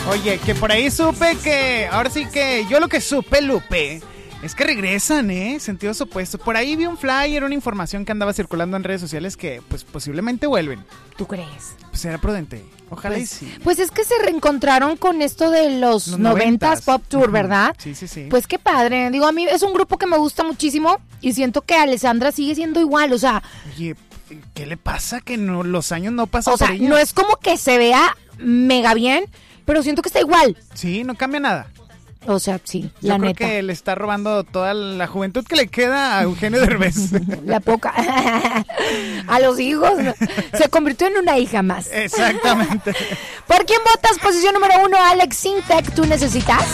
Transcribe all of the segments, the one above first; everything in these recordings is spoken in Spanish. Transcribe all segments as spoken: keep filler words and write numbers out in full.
Oye, que por ahí supe que... Ahora sí que yo lo que supe, Lupe, es que regresan, ¿eh? Sentidos opuestos. Por ahí vi un flyer, una información que andaba circulando en redes sociales que, pues, posiblemente vuelven. ¿Tú crees? Pues era prudente. Ojalá pues, y sí. Pues es que se reencontraron con esto de los, los noventas Pop Tour, ¿verdad? Sí, sí, sí. Pues qué padre. Digo, a mí es un grupo que me gusta muchísimo y siento que Alessandra sigue siendo igual, o sea... Oye, ¿qué le pasa? Que no, los años no pasan o sea, por ellos. No es como que se vea mega bien, pero siento que está igual. Sí, no cambia nada. O sea, sí, Yo la creo neta. que le está robando toda la juventud que le queda a Eugenio Derbez. La poca. A los hijos. Se convirtió en una hija más. Exactamente. ¿Por quién votas? Posición número uno, Alex Sintek. ¿Tú necesitas?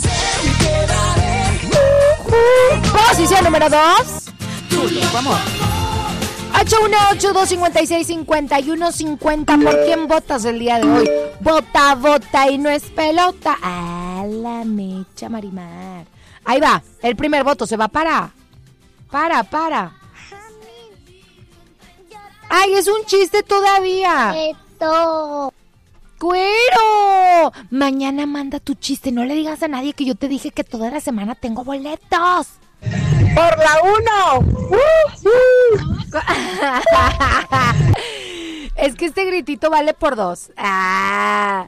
Posición número dos. Vamos. ocho uno ocho, dos cinco seis, cinco uno cinco cero. ¿Por quién votas el día de hoy? Vota, vota y no es pelota. A la mecha, Marimar. Ahí va, el primer voto se va para. Para, para. Ay, es un chiste todavía. Esto. ¡Cuero! Mañana manda tu chiste. No le digas a nadie que yo te dije que toda la semana tengo boletos. Por la uno. Uh, uh. Es que este gritito vale por dos. Ah.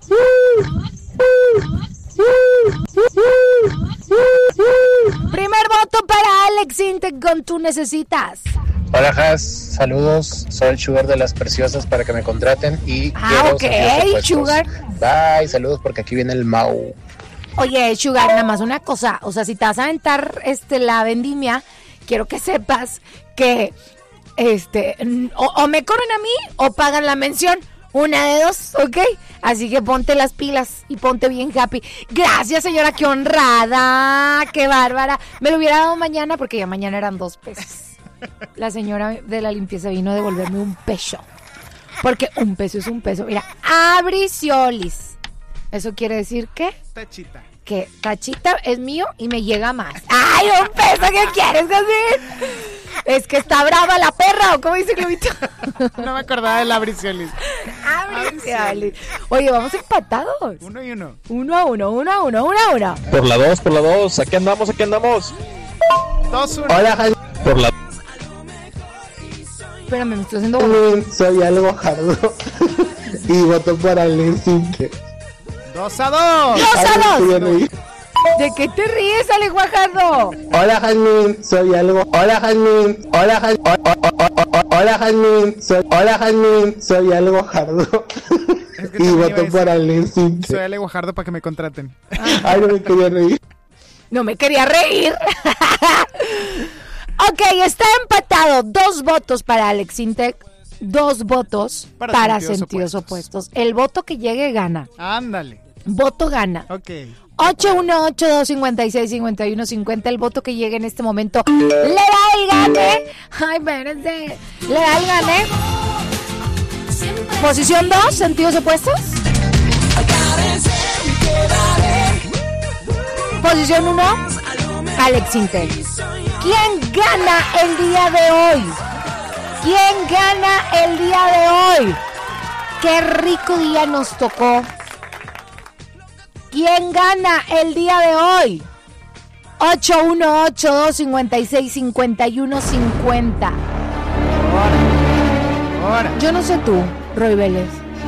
Primer voto para Alex Sintek con Tú Necesitas. Hola, Has, saludos, soy el Sugar de las Preciosas para que me contraten y ah, quiero ok, Sugar. Bye, saludos porque aquí viene el Mau. Oye, Sugar, nada más una cosa, o sea, si te vas a aventar este, la vendimia, quiero que sepas que este o, o me corren a mí o pagan la mención, una de dos, ¿ok? Así que ponte las pilas y ponte bien happy. Gracias, señora, qué honrada, qué bárbara. Me lo hubiera dado mañana porque ya mañana eran dos pesos. La señora de la limpieza vino a devolverme un peso, porque un peso es un peso. Mira, Abriciolis. ¿Eso quiere decir qué? Tachita. Que tachita es mío y me llega más. ¡Ay, un peso! ¿Qué quieres decir? Es que está brava la perra, ¿o cómo dice Globito? No me acordaba del Abriciolis. Abriciolis. Oye, vamos empatados. Uno y uno. Uno a uno, uno a uno, uno a uno. Por la dos, por la dos. Aquí andamos, aquí andamos. Dos, uno. Hola, Jaime. Por la Espérame, me estoy haciendo... Soy algo jardo y voto por Alex Sintek. Dos a dos. ¡Dos a dos! ¿De qué te ríes, Ale Guajardo? Hola, Jaime, soy algo. Hola, Jaime. Hola, Jaime. Hola, Jaime. Soy Hola, Jaime. Soy algo jardo. Es que y también voto iba a por decir, Alex Sintek. Soy Ale Guajardo para que me contraten. Ay, no me quería reír. No me quería reír. Ok, está empatado. Dos votos para Alex Sintek. Dos votos para, para sentidos, sentidos opuestos. opuestos. El voto que llegue gana. Ándale. Voto gana. Ok. ocho uno ocho, dos cinco seis, cinco uno cinco cero. El voto que llegue en este momento le da el gane. Ay, espérense. Le da el gane. Posición dos, sentidos opuestos. Posición uno, Alex Sintek. ¿Quién gana el día de hoy? ¿Quién gana el día de hoy? Qué rico día nos tocó. ¿Quién gana el día de hoy? ocho uno ocho, dos cinco seis, cinco uno cinco cero. Ahora. Ahora. Yo no sé tú, Roy Vélez.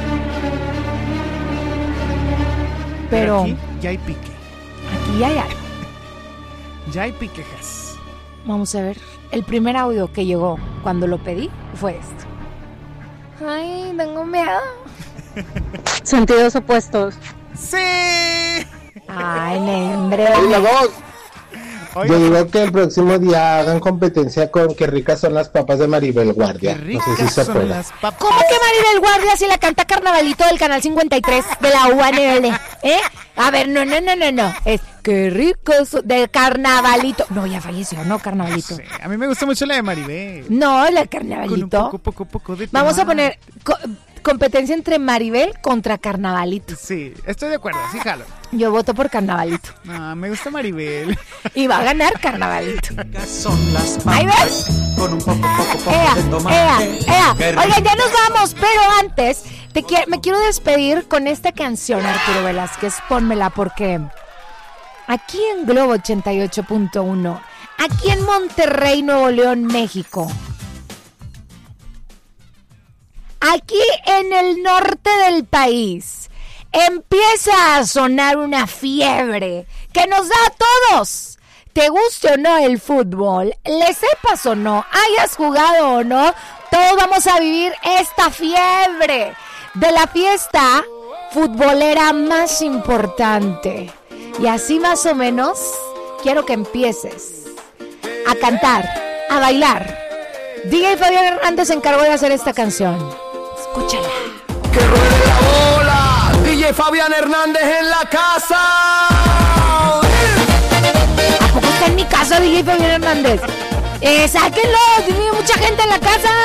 Pero, Pero aquí ya hay pique. Aquí ya hay algo. Ya hay piquejas. Vamos a ver. El primer audio que llegó cuando lo pedí fue esto. Ay, tengo miedo. Sentidos opuestos. ¡Sí! Ay, nembre. Hola, dos. Oiga, Yo digo que el próximo día hagan competencia con Qué ricas son las papas de Maribel Guardia. Qué No ricas sé si se son acuerdan. las papas. ¿Cómo que Maribel Guardia si la canta Carnavalito del canal cincuenta y tres de la U N L? ¿Eh? A ver, no, no, no, no, no. Es Qué rico del Carnavalito. No, ya falleció, ¿no? Carnavalito. Sí, a mí me gusta mucho la de Maribel. No, la Con un Carnavalito. poco, poco, poco de Vamos a tomate. poner co- competencia entre Maribel contra Carnavalito. Sí, estoy de acuerdo, sí jalo. Yo voto por Carnavalito. No, me gusta Maribel. Y va a ganar Carnavalito. Son las Ahí papas ves. con un poco, poco, poco Ea, de ea, tomate. ea. Qué Oigan, ya nos vamos, pero antes Te quiero, me quiero despedir con esta canción, Arturo Velázquez. Pónmela porque aquí en Globo ochenta y ocho punto uno, aquí en Monterrey, Nuevo León, México, aquí en el norte del país, empieza a sonar una fiebre que nos da a todos. Te guste o no el fútbol, le sepas o no, hayas jugado o no, todos vamos a vivir esta fiebre de la fiesta futbolera más importante. Y así más o menos quiero que empieces a cantar, a bailar. D J Fabián Hernández se encargó de hacer esta canción. Escúchala. Que ruede la bola, D J Fabián Hernández en la casa. ¿A poco está en mi casa D J Fabián Hernández? Eh, sáquenlo, tiene mucha gente en la casa.